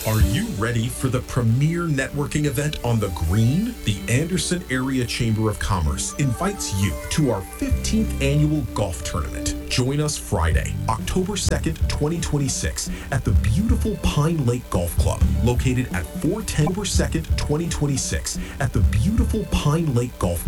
Are you ready for the premier networking event on the Green? The Anderson Area Chamber of Commerce invites you to our 15th annual golf tournament. Join us Friday, October 2nd, 2026 at the beautiful Pine Lake Golf Club, located at 410 October 2nd, 2026 at the beautiful Pine Lake Golf